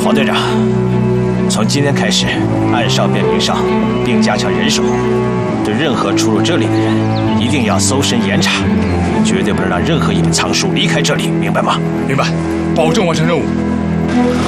郝队长，从今天开始，按上便名上，并加强人手。对任何出入这里的人，一定要搜身严查，绝对不能让任何隐藏术离开这里，明白吗？ 明白，保证完成任务。